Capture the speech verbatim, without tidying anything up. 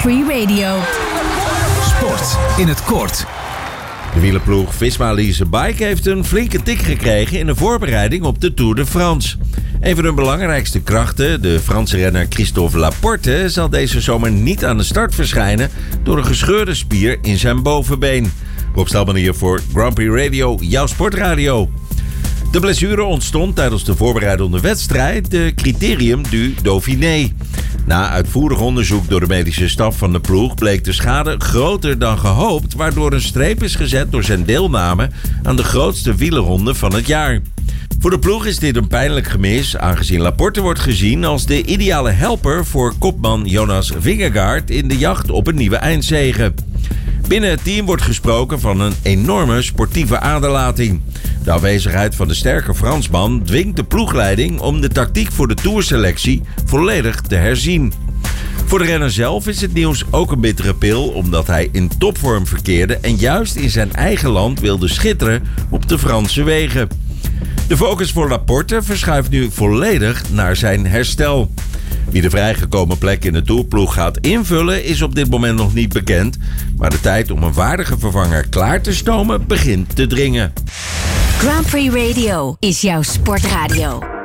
Free Radio. Sport in het kort. De wielerploeg Visma Lease Bike heeft een flinke tik gekregen in de voorbereiding op de Tour de France. Een van hun belangrijkste krachten, de Franse renner Christophe Laporte, zal deze zomer niet aan de start verschijnen door een gescheurde spier in zijn bovenbeen. Rob Stelman hier voor Grand Prix Radio, jouw sportradio. De blessure ontstond tijdens de voorbereidende wedstrijd, de Criterium du Dauphiné. Na uitvoerig onderzoek door de medische staf van de ploeg bleek de schade groter dan gehoopt, waardoor een streep is gezet door zijn deelname aan de grootste wielerronde van het jaar. Voor de ploeg is dit een pijnlijk gemis, aangezien Laporte wordt gezien als de ideale helper voor kopman Jonas Vingegaard in de jacht op een nieuwe eindzege. Binnen het team wordt gesproken van een enorme sportieve aderlating. De afwezigheid van de sterke Fransman dwingt de ploegleiding om de tactiek voor de tourselectie volledig te herzien. Voor de renner zelf is het nieuws ook een bittere pil, omdat hij in topvorm verkeerde en juist in zijn eigen land wilde schitteren op de Franse wegen. De focus voor Laporte verschuift nu volledig naar zijn herstel. Wie de vrijgekomen plek in de tourploeg gaat invullen is op dit moment nog niet bekend, maar de tijd om een waardige vervanger klaar te stomen begint te dringen. Grand Prix Radio is jouw sportradio.